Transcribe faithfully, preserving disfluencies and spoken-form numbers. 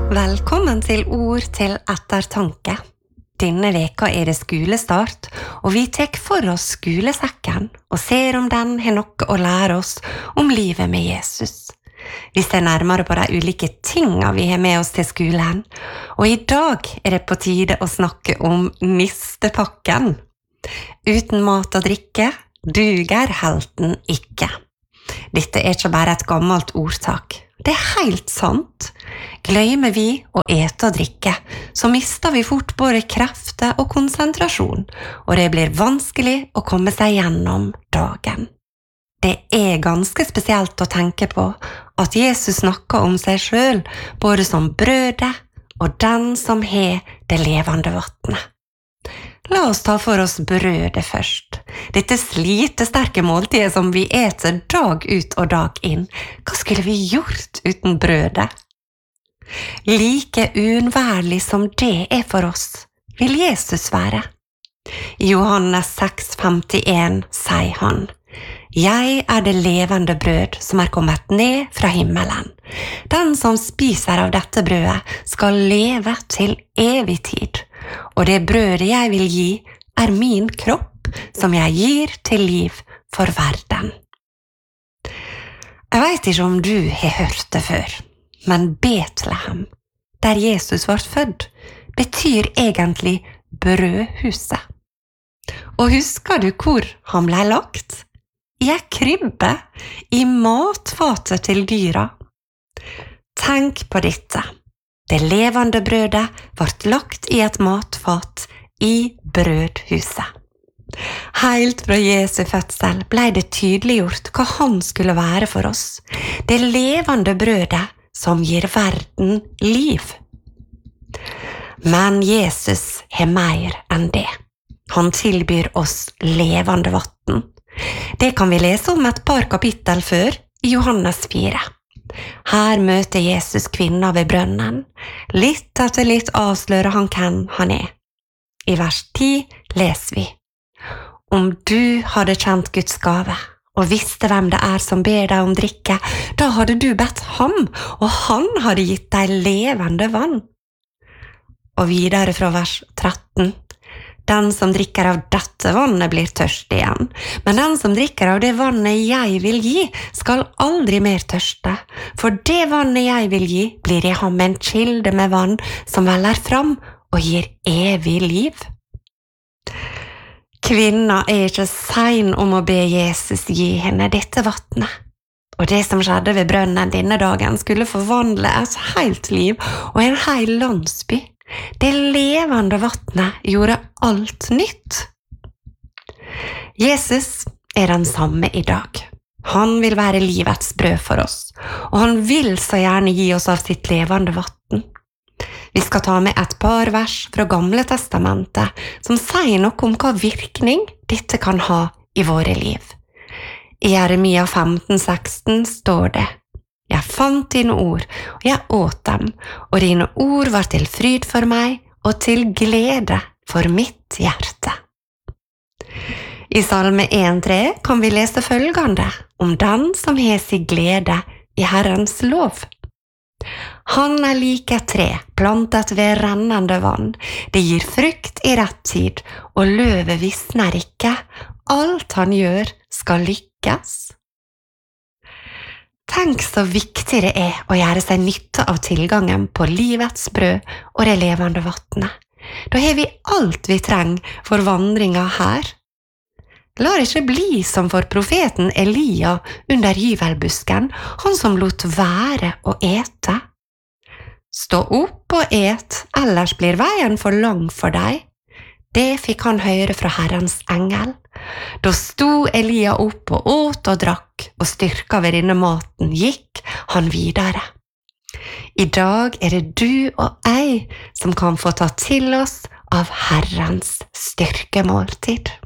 Velkommen til Ord til ettertanke. Denne veka er det skolestart, og vi tek for oss skolesekken og ser om den har noe å lære oss om livet med Jesus. Vi ser nærmere på de ulike tingene vi har med oss til skolen, og i dag er det på tide å snakke om nistepakken. Uten mat og drikke duger helten ikke. Dette er ikke bare et gammelt ordtak. Det er helt sant. Glemmer vi å ete og drikke, så mister vi fort både krefter og konsentrasjon, og det blir vanskelig å komme seg gjennom dagen. Det er ganske spesielt å tenke på at Jesus snakker om seg selv, både som brødet og den som har det levende vattnet. La oss ta for oss brødet først. Dette slitesterke måltidet som vi eter dag ut og dag inn. Hva skulle vi gjort uten brødet? Like uunnværlig som det er for oss, vil Jesus være. I Johannes seks femtien sier han: «Jeg er det levende brød som er kommet ned fra himmelen. Den som spiser av dette brødet skal leve til evig tid. Og det brødet jeg vil gi er min kropp som jeg gir til liv for verden.» Jeg vet ikke om du har hørt det før, men Betlehem, der Jesus var født, betyr egentlig brødhuset. Og husker du hvor han ble lagt? I en krybbe, i matfatet til dyra. Tenk på dette. Det levende brødet ble lagt i et matfat i brødhuset. Helt fra Jesu fødsel ble det tydeliggjort hva han skulle være for oss. Det levende brødet som gir verden liv. Men Jesus har mer enn det. Han tilbyr oss levende vatten. Det kan vi lese om et par kapittel før i Johannes fire. Her møter Jesus kvinna ved brønnen. Litt etter litt avslører han hvem han er. I vers ti leser vi: «Om du hadde kjent Guds gave, og visste hvem det er som ber deg om drikke, da hadde du bedt ham, og han hadde gitt deg levende vann.» Og videre fra vers tretten: «Den som drikker av dette vannet blir tørst igjen, men den som drikker av det vannet jeg vil gi, skal aldri mer tørste, for det vannet jeg vil gi blir i ham en kilde med vann som veller fram og gir evig liv.» Kvinna er ikke sein om å be Jesus gi henne dette vattnet. Og det som skjedde ved brønnen denne dagen skulle forvandle et helt liv og en hel landsby. Det levende vattnet gjorde alt nytt. Jesus er den samme i dag. Han vil være livets brød for oss, og han vil så gjerne gi oss av sitt levende vatten. Vi skal ta med et par vers fra Gamle testamentet som sier noe om hva virkning dette kan ha i våre liv. I Jeremia femten seksten står det: «Jeg fant dine ord, og jeg åt dem, og dine ord var til fryd for meg, og til glede for mitt hjerte.» I Salme en tre kan vi lese følgende om den som har sin glede i Herrens lov. «Han er lik et tre, plantet ved rennende vann. Det gir frukt i rett tid, og løvet visner ikke. Alt han gjør skal lykkes.» Tenk så viktig det er å gjøre seg nytte av tilgangen på livets brød og det levende vattnet. Da har vi alt vi trenger for vandringen her. La det ikke bli som for profeten Elia under gyvelbusken, han som lot være å ete. «Stå opp og et, ellers blir veien for lang for deg.» Det fikk han høre fra Herrens engel. Da sto Elia opp og åt og drakk, og styrka ved denne maten gikk han videre. I dag er det du og jeg som kan få ta til oss av Herrens styrkemåltid.